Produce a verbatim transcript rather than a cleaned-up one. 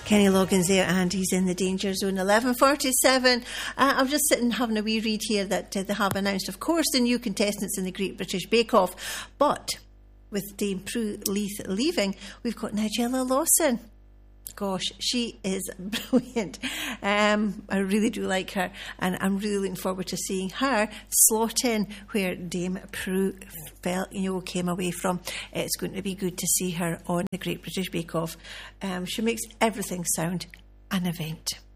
Kenny Loggins there, and he's in the danger zone. eleven forty-seven. Uh, I'm just sitting having a wee read here that uh, they have announced, of course, the new contestants in the Great British Bake Off. But with Dame Prue Leith leaving, we've got Nigella Lawson. Gosh, she is brilliant. Um, I really do like her, and I'm really looking forward to seeing her slot in where Dame Prue fell, you know, came away from. It's going to be good to see her on the Great British Bake Off. Um, she makes everything sound an event.